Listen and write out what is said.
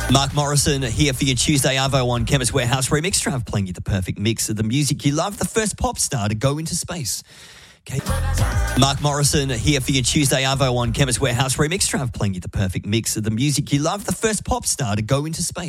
Mark Morrison here for your Tuesday Arvo on Chemist Warehouse Remix. Trav playing you the perfect mix of the music you love, the first pop star to go into space. Okay. Mark Morrison here for your Tuesday Arvo on Chemist Warehouse Remix. Trav playing you the perfect mix of the music you love, the first pop star to go into space.